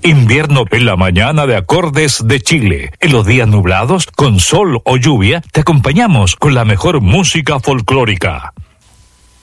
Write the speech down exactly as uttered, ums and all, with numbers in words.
Invierno en la mañana de Acordes de Chile. En los días nublados, con sol o lluvia, te acompañamos con la mejor música folclórica.